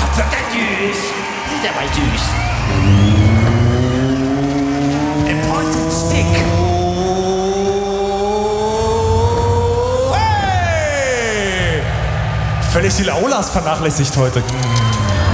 wird der süß. Der war süß. Important Stick. Hey! Völlig die Laulas vernachlässigt heute.